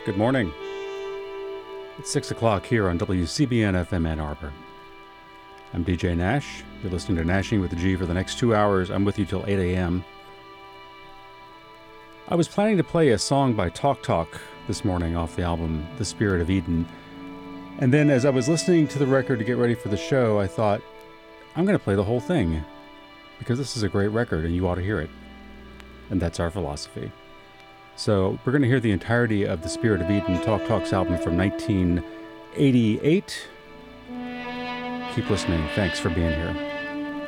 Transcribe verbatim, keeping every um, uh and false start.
Good morning. It's six o'clock here on W C B N F M Ann Arbor. I'm D J Nash. You're listening to Nashing with the G for the next two hours. I'm with you till eight a.m. I was planning to play a song by Talk Talk this morning off the album The Spirit of Eden. And then as I was listening to the record to get ready for the show, I thought, I'm going to play the whole thing because this is a great record and you ought to hear it. And that's our philosophy. So we're going to hear the entirety of The Spirit of Eden, Talk Talk's album from nineteen eighty-eight. Keep listening. Thanks for being here.